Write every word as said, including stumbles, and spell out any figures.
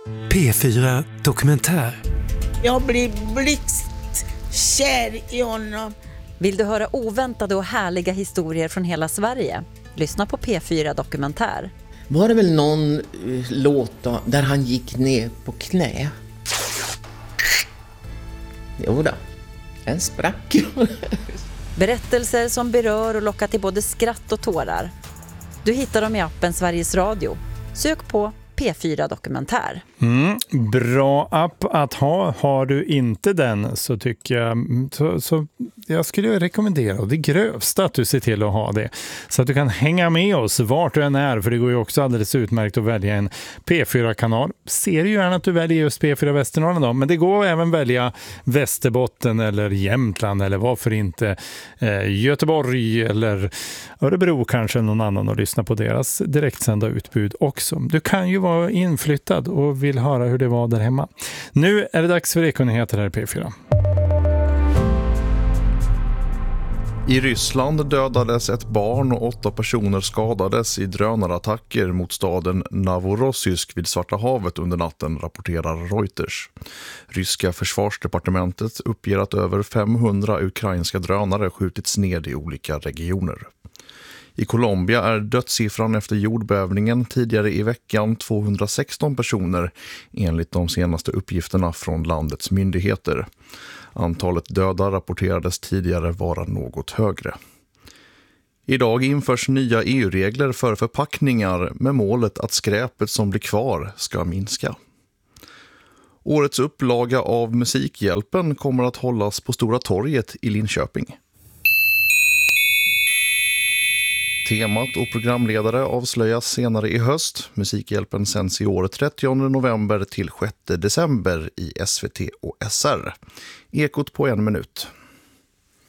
P fyra Dokumentär. Jag blir blixtkär i honom. Vill du höra oväntade och härliga historier från hela Sverige? Lyssna på P fyra Dokumentär. Var det väl någon uh, låt då, där han gick ner på knä? Jo då, en sprack. Berättelser som berör och lockar till både skratt och tårar. Du hittar dem i appen Sveriges Radio. Sök på P fyra Dokumentär. Mm, bra app att ha. Har du inte den så tycker jag så, så jag skulle rekommendera det grövsta att du ser till att ha det. Så att du kan hänga med oss vart du än är, för det går ju också alldeles utmärkt att välja en P fyra-kanal. Ser ju gärna att du väljer just P fyra Västernorrland då, men det går även välja Västerbotten eller Jämtland eller varför inte eh, Göteborg eller Örebro kanske någon annan och lyssna på deras direktsända utbud också. Du kan ju vara inflyttad och vill höra hur det var där hemma. Nu är det dags för Ekonyheter här i P fyra. I Ryssland dödades ett barn och åtta personer skadades i drönarattacker mot staden Novorossiysk vid Svarta havet under natten, rapporterar Reuters. Ryska försvarsdepartementet uppger att över femhundra ukrainska drönare skjutits ned i olika regioner. I Colombia är dödssiffran efter jordbävningen tidigare i veckan tvåhundrasexton personer enligt de senaste uppgifterna från landets myndigheter. Antalet döda rapporterades tidigare vara något högre. Idag införs nya E U-regler för förpackningar med målet att skräpet som blir kvar ska minska. Årets upplaga av Musikhjälpen kommer att hållas på Stora torget i Linköping. Temat och programledare avslöjas senare i höst. Musikhjälpen sänds i år trettionde november till sjätte december i S V T och S R. Ekot på en minut.